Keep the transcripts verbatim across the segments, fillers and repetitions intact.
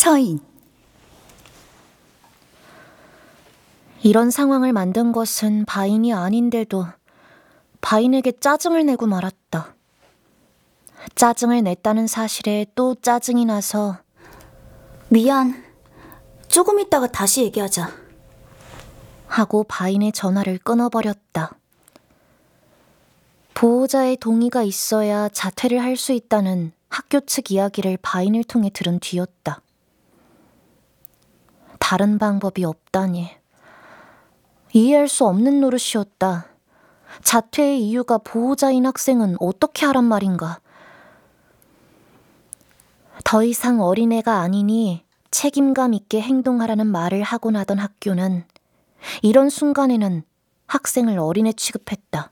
서인. 이런 상황을 만든 것은 바인이 아닌데도 바인에게 짜증을 내고 말았다. 짜증을 냈다는 사실에 또 짜증이 나서 미안. 조금 있다가 다시 얘기하자. 하고 바인의 전화를 끊어버렸다. 보호자의 동의가 있어야 자퇴를 할 수 있다는 학교 측 이야기를 바인을 통해 들은 뒤였다. 다른 방법이 없다니. 이해할 수 없는 노릇이었다. 자퇴의 이유가 보호자인 학생은 어떻게 하란 말인가. 더 이상 어린애가 아니니 책임감 있게 행동하라는 말을 하고 나던 학교는 이런 순간에는 학생을 어린애 취급했다.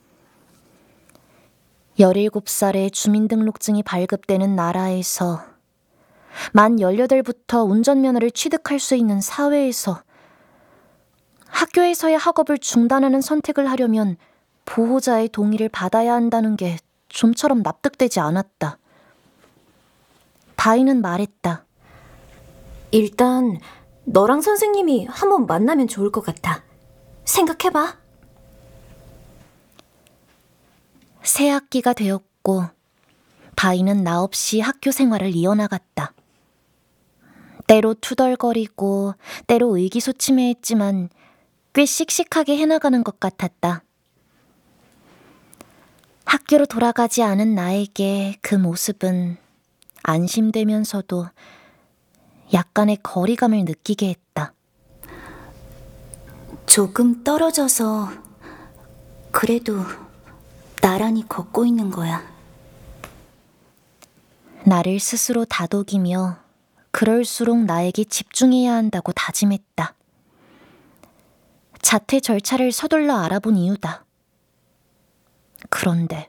열일곱 살에 주민등록증이 발급되는 나라에서 만 열여덟부터 운전면허를 취득할 수 있는 사회에서 학교에서의 학업을 중단하는 선택을 하려면 보호자의 동의를 받아야 한다는 게 좀처럼 납득되지 않았다. 바인은 말했다. 일단 너랑 선생님이 한번 만나면 좋을 것 같아. 생각해봐. 새 학기가 되었고 바인은 나 없이 학교 생활을 이어나갔다. 때로 투덜거리고 때로 의기소침해했지만 꽤 씩씩하게 해나가는 것 같았다. 학교로 돌아가지 않은 나에게 그 모습은 안심되면서도 약간의 거리감을 느끼게 했다. 조금 떨어져서 그래도 나란히 걷고 있는 거야. 나를 스스로 다독이며 그럴수록 나에게 집중해야 한다고 다짐했다. 자퇴 절차를 서둘러 알아본 이유다. 그런데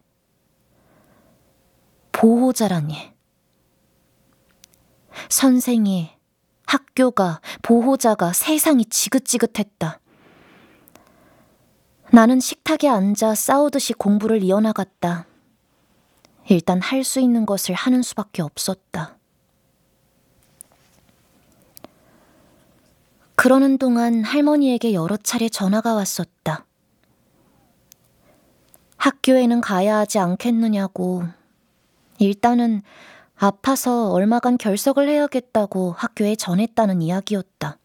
보호자라니. 선생이, 학교가, 보호자가 세상이 지긋지긋했다. 나는 식탁에 앉아 싸우듯이 공부를 이어나갔다. 일단 할 수 있는 것을 하는 수밖에 없었다. 그러는 동안 할머니에게 여러 차례 전화가 왔었다. 학교에는 가야 하지 않겠느냐고. 일단은 아파서 얼마간 결석을 해야겠다고 학교에 전했다는 이야기였다.